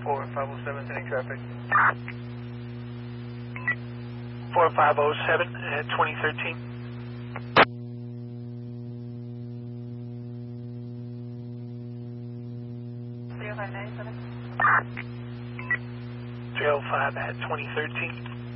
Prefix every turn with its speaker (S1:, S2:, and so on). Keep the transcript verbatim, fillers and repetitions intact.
S1: four five oh seven, sending traffic.
S2: four five oh seven at twenty thirteen.
S3: three oh five nine seven.
S2: three oh five at twenty thirteen.